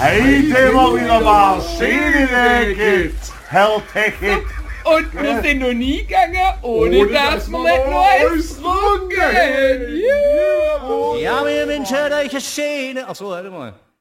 Heute mal wieder Maschinen gibt. Herr Techit. Und wir sind noch nie gegangen, ohne dass wir nicht noch eins getrunken haben. Ja, wir wünschen euch eine schöne... Achso, warte mal.